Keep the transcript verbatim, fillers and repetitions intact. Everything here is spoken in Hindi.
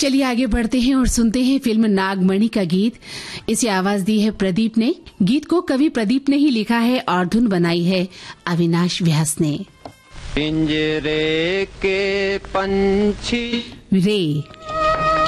चलिए आगे बढ़ते हैं और सुनते हैं फिल्म नागमणि का गीत। इसे आवाज दी है प्रदीप ने। गीत को कवि प्रदीप ने ही लिखा है और धुन बनाई है अविनाश व्यास ने। पिंजरे के पंछी रे